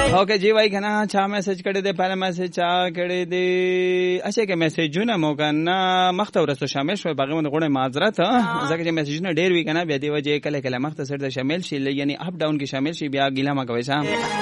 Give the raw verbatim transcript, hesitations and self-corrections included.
اوکے جی وای کنه چا میسج کړی دی پهله میسج چا کړی دی اشه کې میسجونه مو کنه مخته ورسو شامل شو باغې مونږ غوړې معذرت ځکه چې میسجونه ډیر وی کنه بیا دی وجه کله کله مخته سره شامل شي یعنی اپ ډاون کې شامل شي بیا ګیله ما کوي